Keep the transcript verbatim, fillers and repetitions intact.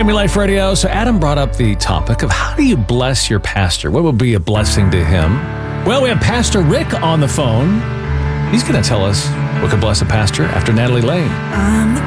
Family Life Radio. So Adam brought up the topic of how do you bless your pastor? What would be a blessing to him? Well, we have Pastor Rick on the phone. He's going to tell us what could bless a pastor after Natalie Lane.